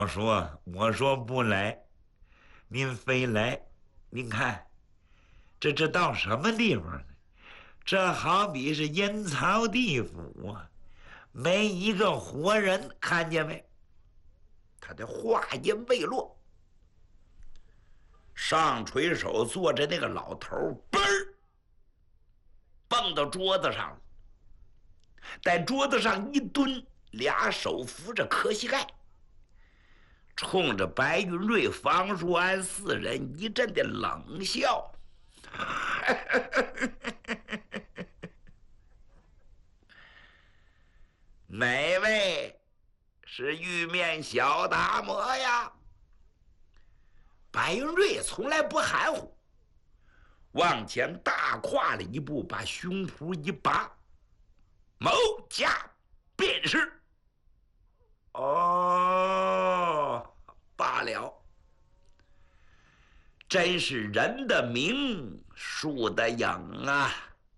我说不来，您非来。您看，这到什么地方呢？这好比是阴曹地府啊，没一个活人，看见没？ 他的话音未落，上垂手坐着那个老头嘣儿蹦到桌子上了，在桌子上一蹲，俩手扶着磕膝盖，冲着白云瑞、方树安四人一阵的冷笑。哪位是玉面小达摩呀？白云瑞从来不含糊，往前大跨了一步，把胸脯一拔，某家便是。哦，罢了，真是人的名，树的影啊！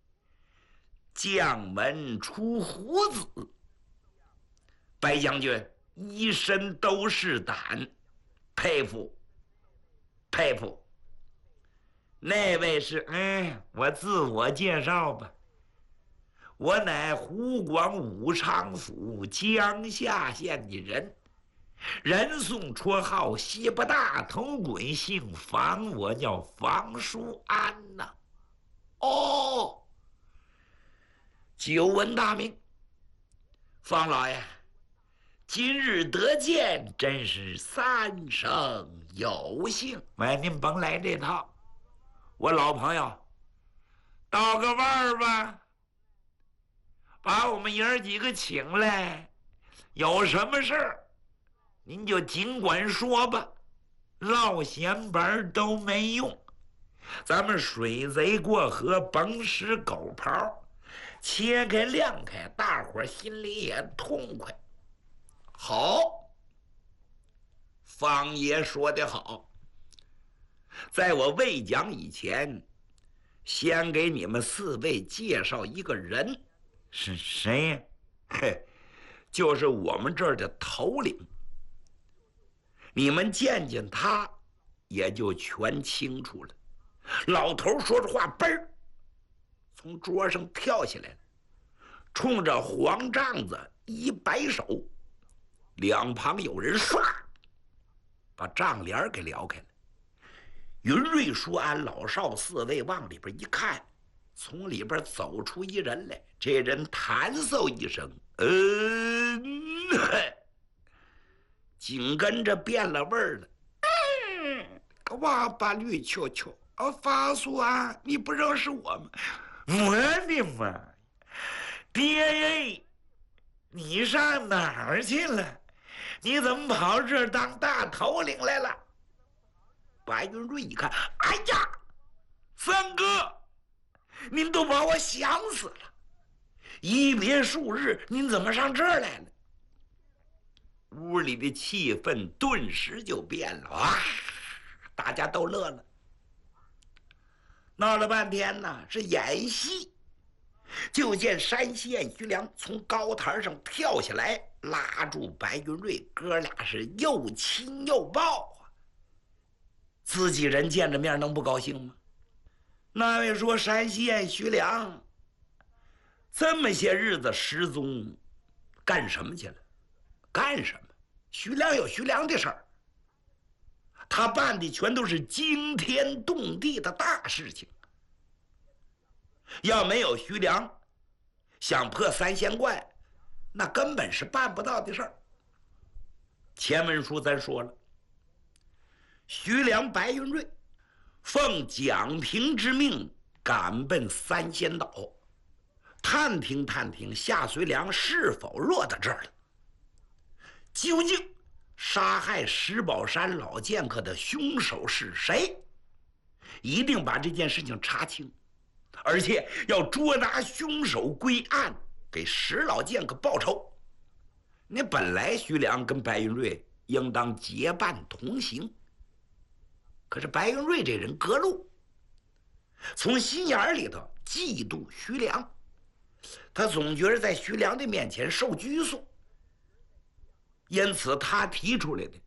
将门出虎子，白将军一身都是胆，佩服佩服。 那位是，我自我介绍吧。我乃湖广武昌府江夏县的人，人送绰号西不大头鬼，姓房，我叫房叔安呐。 哦，久闻大名，方老爷，今日得见，真是三生有幸。 喂，您甭来这套，我老朋友，道个腕儿吧。把我们爷儿几个请来，有什么事儿，您就尽管说吧，唠闲板都没用。咱们水贼过河，甭使狗刨，切开晾开，大伙儿心里也痛快。 好，方爷说得好。在我未讲以前，先给你们四位介绍一个人。 是谁呀？ 嘿，就是我们这儿的头领。你们见见他，也就全清楚了。老头说着话，嘣儿，从桌上跳下来了，冲着黄帐子一摆手，两旁有人唰把帐帘给撩开了。云瑞、舒安、老少四位往里边一看，从里边走出一人来。这人弹嗽一声，紧跟着变了味儿了。个娃把绿球球，发叔啊，你不认识我吗？ 我的妈！爹，你上哪儿去了？你怎么跑这儿当大头领来了？ 白云瑞一看，哎呀，三哥，您都把我想死了！一别数日，您怎么上这儿来了？屋里的气氛顿时就变了啊！大家都乐了。闹了半天呢，是演戏。就见山西燕徐良从高台上跳下来，拉住白云瑞，哥俩是又亲又抱啊！自己人见着面能不高兴吗？那位说山西燕徐良这么些日子失踪，干什么去了？干什么？徐良有徐良的事儿，他办的全都是惊天动地的大事情。要没有徐良，想破三仙怪，那根本是办不到的事儿。前文书咱说了，徐良、白云瑞奉蒋平之命赶奔三仙岛，探听探听夏随良是否落到这儿了。究竟杀害石宝山老剑客的凶手是谁？一定把这件事情查清，而且要捉拿凶手归案，给石老剑客报仇。你本来徐良跟白云瑞应当结伴同行，可是白云瑞这人隔路，从心眼里头嫉妒徐良，他总觉得在徐良的面前受拘束，因此他提出来的